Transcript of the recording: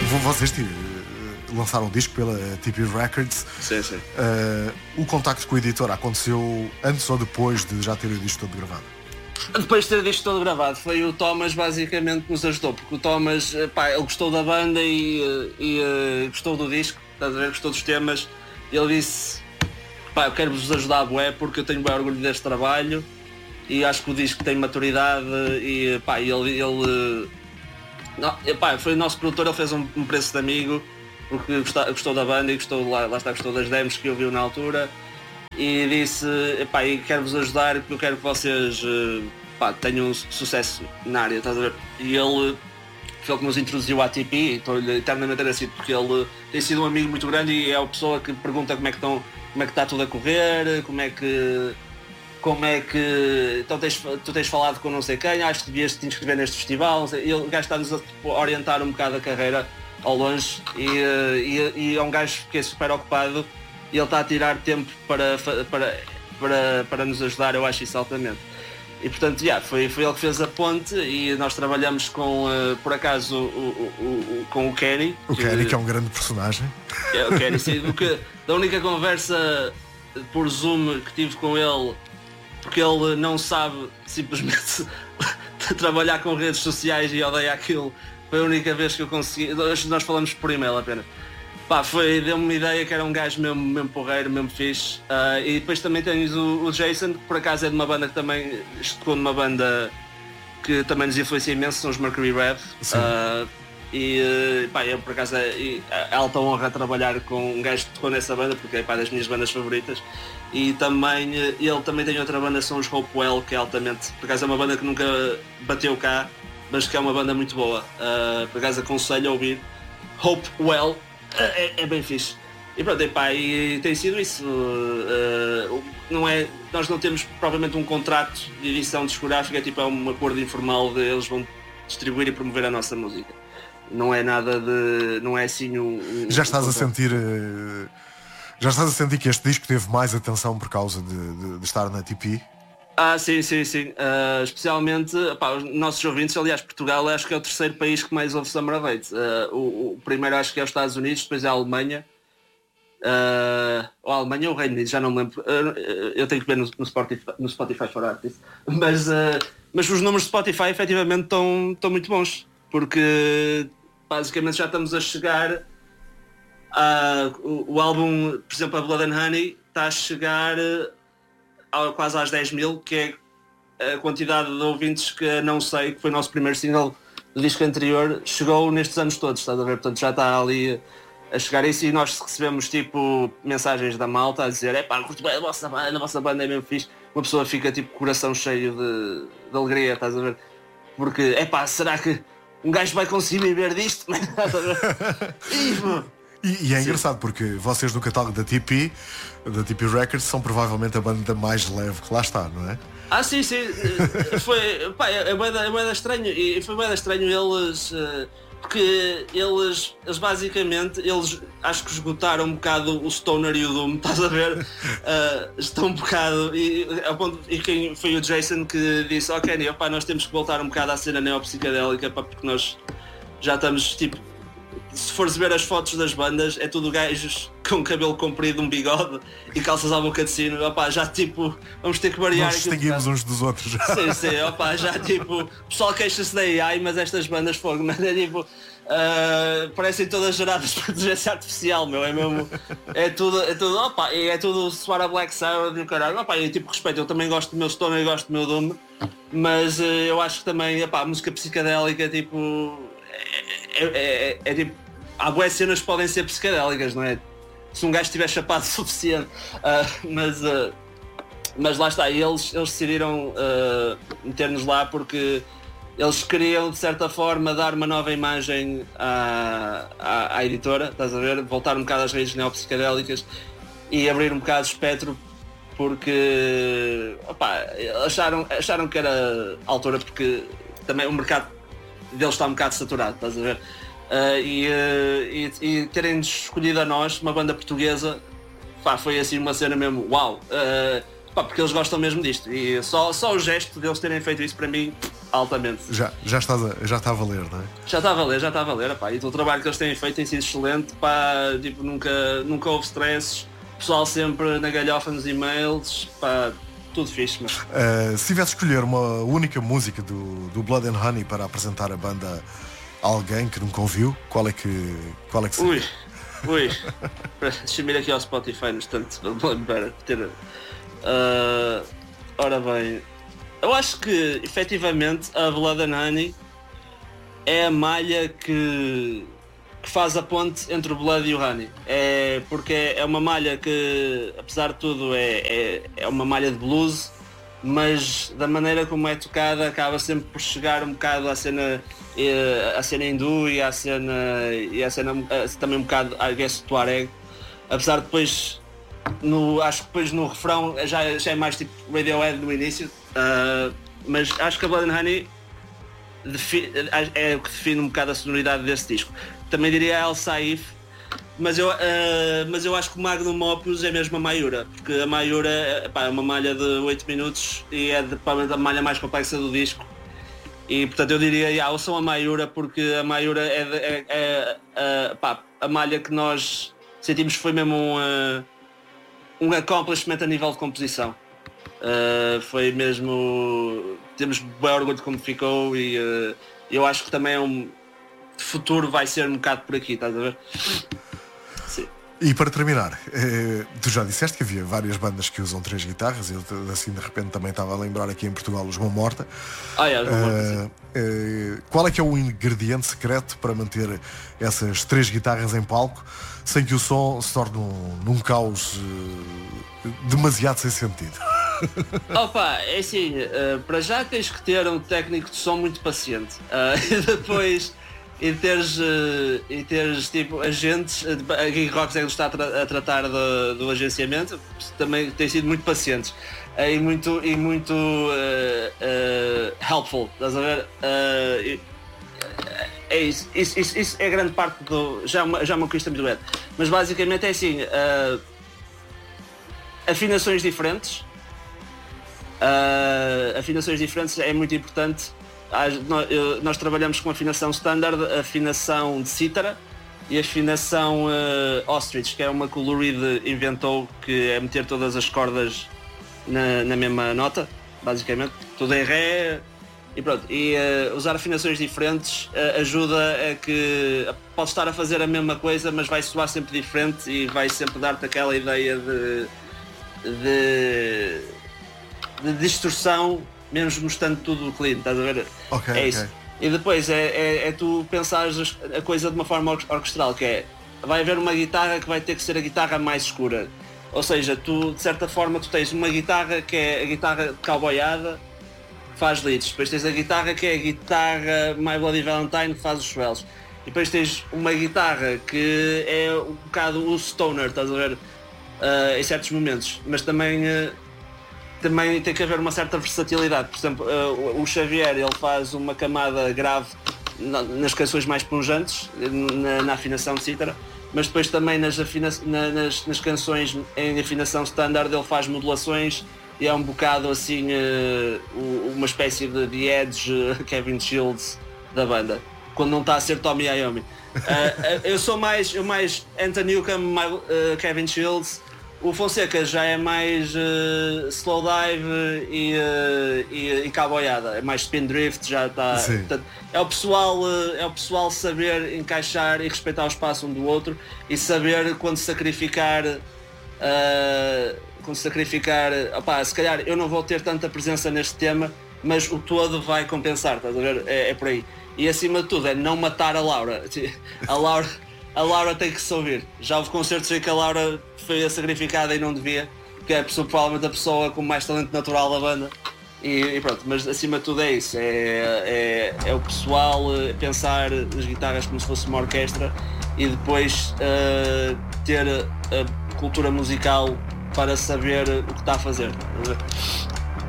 Vocês lançaram o disco pela TP Records. Sim, sim. O contacto com o editor aconteceu antes ou depois de já ter o disco todo gravado? Depois de ter o disco todo gravado, foi o Thomas basicamente que nos ajudou, porque o Thomas, ele gostou da banda e gostou do disco, estás a ver, gostou dos temas. Ele disse, eu quero-vos ajudar, bué, porque eu tenho bem orgulho deste trabalho e acho que o disco tem maturidade e foi o nosso produtor, ele fez um preço de amigo, porque gostou da banda e gostou das demos que ouviu na altura. E disse, e quero-vos ajudar porque eu quero que vocês tenham sucesso na área, estás a ver? E ele foi ele que nos introduziu à TP e estou-lhe eternamente agradecido porque ele tem sido um amigo muito grande e é a pessoa que pergunta como é que está tudo a correr, como é que então tu tens falado com não sei quem, acho que devias te inscrever neste festival, e o gajo está-nos a orientar um bocado a carreira ao longe e é um gajo que é super ocupado e ele está a tirar tempo para nos ajudar, eu acho isso altamente. E portanto, foi ele que fez a ponte e nós trabalhamos com, por acaso, com o Kenny. O Kenny, que é um grande personagem. É, o Kenny, sim, da única conversa por Zoom que tive com ele, porque ele não sabe simplesmente trabalhar com redes sociais e odeia aquilo, foi a única vez que eu consegui. Nós falamos por e-mail apenas. Deu-me uma ideia que era um gajo mesmo porreiro, mesmo fixe. E depois também tens o Jason, que por acaso é de uma banda que também tocou numa banda que também nos influencia imenso, são os Mercury Rev. Eu por acaso é alta honra trabalhar com um gajo que tocou nessa banda, porque é das minhas bandas favoritas. E também ele também tem outra banda, são os Hopewell, que é altamente, por acaso é uma banda que nunca bateu cá, mas que é uma banda muito boa. Por acaso aconselho a ouvir. Hopewell. É bem fixe. E pronto, e tem sido isso. Nós não temos propriamente um contrato de edição discográfica, é um acordo informal de eles vão distribuir e promover a nossa música. Não é nada de. Não é assim Já estás a sentir. Já estás a sentir que este disco teve mais atenção por causa de estar na TP? Sim. Especialmente os nossos ouvintes. Aliás, Portugal acho que é o terceiro país que mais ouve Summer of Hate. O primeiro acho que é os Estados Unidos, depois é a Alemanha. Ou a Alemanha ou o Reino Unido, já não me lembro. Eu tenho que ver no Spotify for Artists. Mas os números de Spotify efetivamente estão muito bons. Porque basicamente já estamos a chegar o álbum, por exemplo, a Blood and Honey está a chegar quase às 10 mil, que é a quantidade de ouvintes que não sei, que foi o nosso primeiro single do disco anterior, chegou nestes anos todos, estás a ver? Portanto já está ali a chegar a isso e nós recebemos mensagens da malta a dizer curto bem a vossa banda é mesmo fixe. Uma pessoa fica com o coração cheio de alegria, estás a ver? Porque será que um gajo vai conseguir viver disto? E é engraçado porque vocês no catálogo da TP Records são provavelmente a banda mais leve que lá está, não é? Sim. Foi, é bem estranho. E foi bem estranho eles, porque eles basicamente, acho que esgotaram um bocado o Stoner e o Doom, estás a ver? Estão um bocado, e quem foi o Jason que disse, ok, nós temos que voltar um bocado à cena neopsicadélica, porque nós já estamos se fores ver as fotos das bandas, é tudo gajos com cabelo comprido, um bigode e calças à boca de sino. Já vamos ter que variar. Nós distinguimos uns dos outros. Sim, já o pessoal queixa-se da AI, mas estas bandas fogo, mas parecem todas geradas por inteligência artificial, meu, é mesmo, é tudo suar a Black Sabbath e o caralho. Eu respeito, eu também gosto do meu Stoner e gosto do meu Doom, mas eu acho que também, a música psicadélica, há boas cenas que podem ser psicadélicas, não é? Se um gajo estiver chapado o suficiente, mas lá está, eles decidiram meter-nos lá porque eles queriam de certa forma dar uma nova imagem à editora, estás a ver? Voltar um bocado às raízes neopsicadélicas e abrir um bocado o espectro, porque acharam que era a altura, porque também o mercado deles está um bocado saturado, estás a ver? E terem-nos escolhido a nós, uma banda portuguesa, foi assim uma cena mesmo, uau! Pá, porque eles gostam mesmo disto. E só o gesto deles terem feito isso para mim, altamente. Já está a valer, não é? Já está a valer, pá. E o trabalho que eles têm feito tem sido excelente, pá. Tipo, nunca houve stresses. O pessoal sempre na galhofa nos e-mails, pá. Tudo fixe, mas... Se tivesse de escolher uma única música do Blood and Honey para apresentar a banda a alguém que nunca ouviu, qual é que seria? Ui. Deixa-me ir aqui ao Spotify no instante para ter... ora bem, eu acho que efetivamente a Blood and Honey é a malha que faz a ponte entre o Blood e o Honey. Porque é uma malha que, apesar de tudo, é uma malha de blues, mas da maneira como é tocada acaba sempre por chegar um bocado à cena hindu e à cena também um bocado, I guess, Tuareg. Apesar de depois, acho que depois no refrão já é mais tipo Radiohead no início, mas acho que a Blood and Honey é o que define um bocado a sonoridade desse disco. Também diria El Saif, mas eu acho que o Magnum Opus é mesmo a Mayura, porque a Mayura é uma malha de 8 minutos e é provavelmente a malha mais complexa do disco. E portanto eu diria, ouçam a Mayura, porque a Mayura é a malha que nós sentimos que foi mesmo um accomplishment a nível de composição. Foi mesmo, temos bem orgulho de como ficou, e eu acho que também futuro vai ser um bocado por aqui, estás a ver? Sim. E para terminar, tu já disseste que havia várias bandas que usam 3 guitarras, eu assim de repente também estava a lembrar aqui em Portugal os Mão Morta. Os Mão Morta, sim. Qual é que é o ingrediente secreto para manter essas 3 guitarras em palco sem que o som se torne num caos demasiado sem sentido? É assim, para já tens que ter um técnico de som muito paciente, e depois e teres tipo agentes. Aqui Rocks está a tratar do agenciamento, também tem sido muito pacientes e muito helpful, estás a ver? É isso é grande parte do... Já é uma questão muito grande, mas basicamente é assim, afinações diferentes é muito importante. Nós trabalhamos com afinação standard, afinação de cítara e afinação ostrich, que é uma que o Lou Reed inventou, que é meter todas as cordas na mesma nota, basicamente, tudo em ré, e pronto. E usar afinações diferentes ajuda a que podes estar a fazer a mesma coisa, mas vai soar sempre diferente e vai sempre dar-te aquela ideia de distorção, mesmo mostrando tudo clean, estás a ver? Okay. Isso. E depois é tu pensares a coisa de uma forma orquestral, que é, vai haver uma guitarra que vai ter que ser a guitarra mais escura. Ou seja, tu de certa forma tu tens uma guitarra que é a guitarra cowboyada, que faz leads. Depois tens a guitarra que é a guitarra My Bloody Valentine, que faz os swells. E depois tens uma guitarra que é um bocado o stoner, estás a ver? Em certos momentos. Mas também tem que haver uma certa versatilidade. Por exemplo, o Xavier, ele faz uma camada grave nas canções mais punjantes, na afinação de cítara, mas depois também nas canções em afinação standard ele faz modulações e é um bocado assim uma espécie de The Edge, Kevin Shields da banda, quando não está a ser Tommy Iommi. Eu sou mais Anthony Newcomb, Kevin Shields. O Fonseca já é mais slow dive e cowboyada, é mais spin drift, já está. Portanto, é o pessoal saber encaixar e respeitar o espaço um do outro e saber quando sacrificar. Se calhar eu não vou ter tanta presença neste tema, mas o todo vai compensar, estás a ver? É por aí. E acima de tudo é não matar a Laura. A Laura tem que se ouvir. Já houve concertos em que a Laura foi sacrificada e não devia, que é provavelmente a pessoa com mais talento natural da banda. E pronto, mas acima de tudo é isso. É o pessoal pensar as guitarras como se fosse uma orquestra e depois ter a cultura musical para saber o que está a fazer.